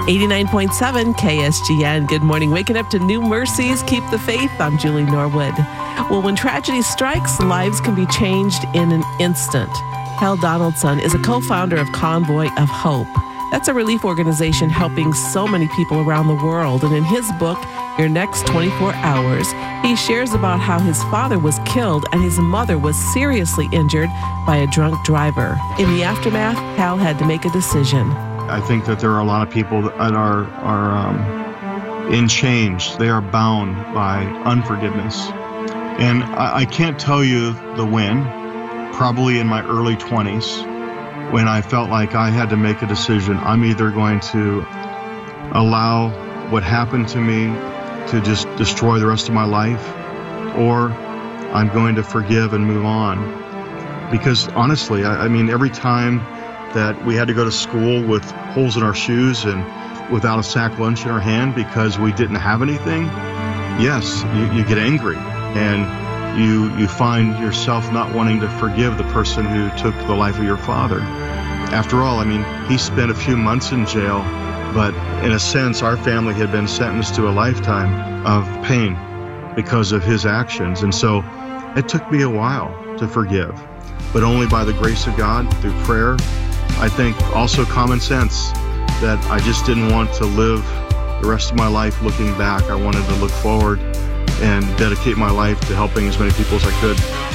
89.7 KSGN. Good morning. Waking up to new mercies. Keep the faith. I'm Julie Norwood. Well, when tragedy strikes, lives can be changed in an instant. Hal Donaldson is a co-founder of Convoy of Hope. That's a relief organization helping so many people around the world. And in his book, Your Next 24 Hours, he shares about how his father was killed and his mother was seriously injured by a drunk driver. In the aftermath, Hal had to make a decision. I think that there are a lot of people that are in chains. They are bound by unforgiveness. And I can't tell you the when, probably in my early 20s, when I felt like I had to make a decision. I'm either going to allow what happened to me to just destroy the rest of my life, or I'm going to forgive and move on. Because honestly, I mean, every time that we had to go to school with holes in our shoes and without a sack lunch in our hand because we didn't have anything, yes, you get angry and you find yourself not wanting to forgive the person who took the life of your father. After all, I mean, he spent a few months in jail, but in a sense, our family had been sentenced to a lifetime of pain because of his actions. And so it took me a while to forgive, but only by the grace of God, through prayer. I think also common sense, that I just didn't want to live the rest of my life looking back. I wanted to look forward and dedicate my life to helping as many people as I could.